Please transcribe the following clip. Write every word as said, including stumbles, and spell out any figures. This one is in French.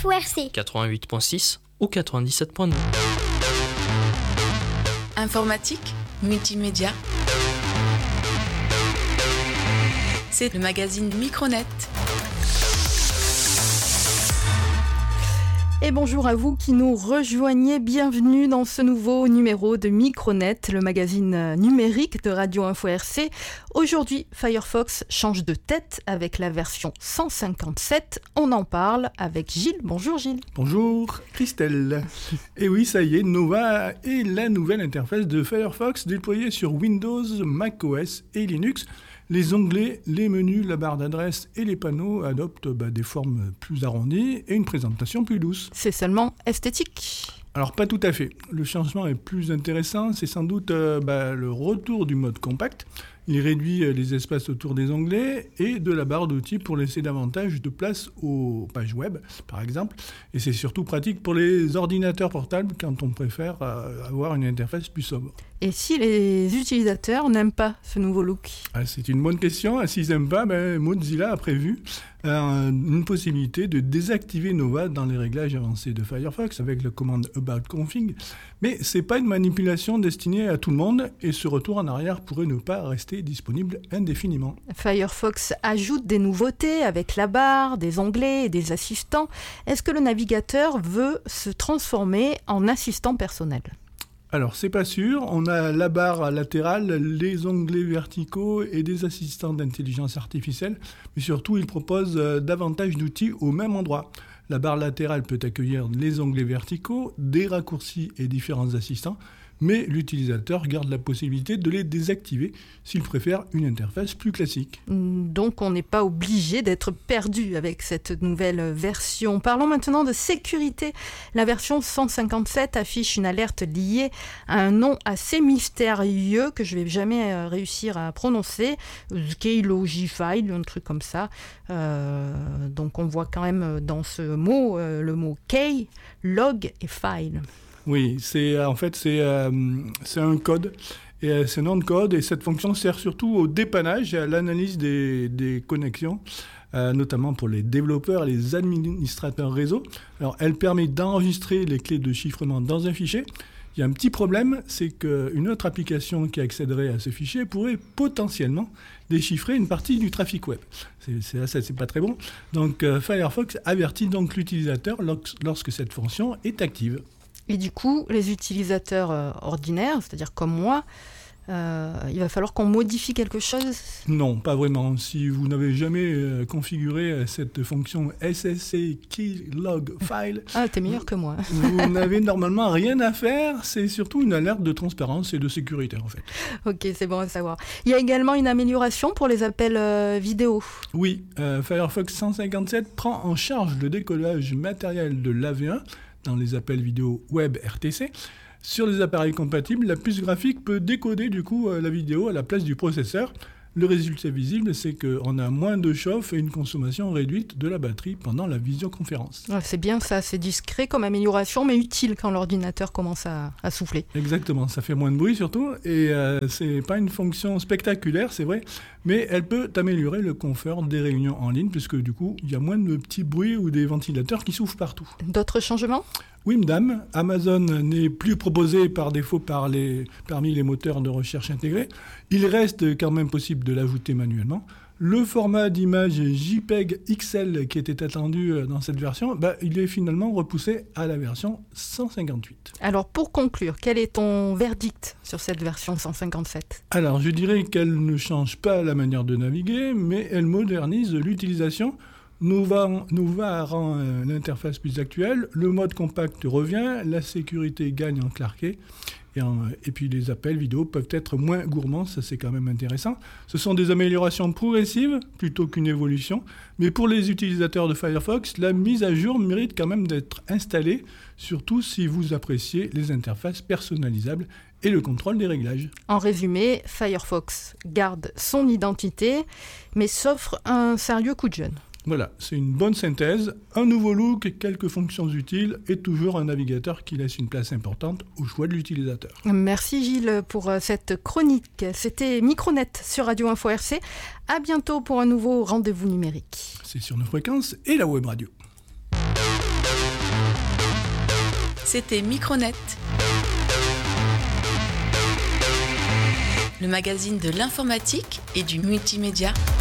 Info R C quatre-vingt-huit virgule six ou quatre-vingt-dix-sept virgule neuf. Informatique, multimédia. C'est le magazine Micronet. Et bonjour à vous qui nous rejoignez, bienvenue dans ce nouveau numéro de Micronet, le magazine numérique de Radio Info R C. Aujourd'hui, Firefox change de tête avec la version cent cinquante-sept. On en parle avec Gilles. Bonjour Gilles. Bonjour Christelle. Et oui, ça y est, Nova est la nouvelle interface de Firefox déployée sur Windows, macOS et Linux. Les onglets, les menus, la barre d'adresse et les panneaux adoptent bah, des formes plus arrondies et une présentation plus douce. C'est seulement esthétique. Alors pas tout à fait. Le changement est plus intéressant, c'est sans doute euh, bah, le retour du mode compact. Il réduit euh, les espaces autour des onglets et de la barre d'outils pour laisser davantage de place aux pages web, par exemple. Et c'est surtout pratique pour les ordinateurs portables quand on préfère euh, avoir une interface plus sobre. Et si les utilisateurs n'aiment pas ce nouveau look ? Ah, c'est une bonne question. S'ils n'aiment pas, ben, Mozilla a prévu euh, une possibilité de désactiver Nova dans les réglages avancés de Firefox avec la commande about config. Mais ce n'est pas une manipulation destinée à tout le monde et ce retour en arrière pourrait ne pas rester disponible indéfiniment. Firefox ajoute des nouveautés avec la barre, des onglets et des assistants. Est-ce que le navigateur veut se transformer en assistant personnel ? Alors, c'est pas sûr. On a la barre latérale, les onglets verticaux et des assistants d'intelligence artificielle. Mais surtout, il propose euh, davantage d'outils au même endroit. La barre latérale peut accueillir les onglets verticaux, des raccourcis et différents assistants. Mais l'utilisateur garde la possibilité de les désactiver s'il préfère une interface plus classique. Donc on n'est pas obligé d'être perdu avec cette nouvelle version. Parlons maintenant de sécurité. La version cent cinquante-sept affiche une alerte liée à un nom assez mystérieux que je ne vais jamais réussir à prononcer. Keylogifile, un truc comme ça. Euh, donc on voit quand même dans ce mot euh, le mot key, log et file. Oui, c'est, en fait, c'est, euh, c'est un code, et euh, c'est un nom de code, et cette fonction sert surtout au dépannage et à l'analyse des, des connexions, euh, notamment pour les développeurs et les administrateurs réseau. Alors, elle permet d'enregistrer les clés de chiffrement dans un fichier. Il y a un petit problème, c'est qu'une autre application qui accéderait à ce fichier pourrait potentiellement déchiffrer une partie du trafic web. C'est, c'est, ça, c'est pas très bon. Donc, euh, Firefox avertit donc l'utilisateur lorsque cette fonction est active. Et du coup, les utilisateurs euh, ordinaires, c'est-à-dire comme moi, euh, il va falloir qu'on modifie quelque chose ? Non, pas vraiment. Si vous n'avez jamais euh, configuré cette fonction S S C Keylog File... Ah, t'es meilleur que moi. Vous n'avez normalement rien à faire. C'est surtout une alerte de transparence et de sécurité, en fait. Ok, c'est bon à savoir. Il y a également une amélioration pour les appels euh, vidéo. Oui, euh, Firefox cent cinquante-sept prend en charge le décollage matériel de l'A V un dans les appels vidéo web R T C. Sur les appareils compatibles, la puce graphique peut décoder du coup la vidéo à la place du processeur. Le résultat visible, c'est qu'on a moins de chauffe et une consommation réduite de la batterie pendant la visioconférence. Ouais, c'est bien ça, c'est discret comme amélioration, mais utile quand l'ordinateur commence à, à souffler. Exactement, ça fait moins de bruit surtout, et euh, c'est pas une fonction spectaculaire, c'est vrai, mais elle peut améliorer le confort des réunions en ligne, puisque du coup, il y a moins de petits bruits ou des ventilateurs qui soufflent partout. D'autres changements ? Oui, madame, Amazon n'est plus proposé par défaut par les, parmi les moteurs de recherche intégrés. Il reste quand même possible de l'ajouter manuellement. Le format d'image JPEG X L qui était attendu dans cette version, bah, il est finalement repoussé à la version cent cinquante-huit. Alors pour conclure, quel est ton verdict sur cette version cent cinquante-sept ? Alors je dirais qu'elle ne change pas la manière de naviguer, mais elle modernise l'utilisation. Nova, Nova rend euh, l'interface plus actuelle, le mode compact revient, la sécurité gagne en clarté, et, en, et puis les appels vidéo peuvent être moins gourmands, ça c'est quand même intéressant. Ce sont des améliorations progressives plutôt qu'une évolution, mais pour les utilisateurs de Firefox, la mise à jour mérite quand même d'être installée, surtout si vous appréciez les interfaces personnalisables et le contrôle des réglages. En résumé, Firefox garde son identité, mais s'offre un sérieux coup de jeune. Voilà, c'est une bonne synthèse, un nouveau look, quelques fonctions utiles et toujours un navigateur qui laisse une place importante au choix de l'utilisateur. Merci Gilles pour cette chronique. C'était Micronet sur Radio Info R C. À bientôt pour un nouveau rendez-vous numérique. C'est sur nos fréquences et la web radio. C'était Micronet, le magazine de l'informatique et du multimédia.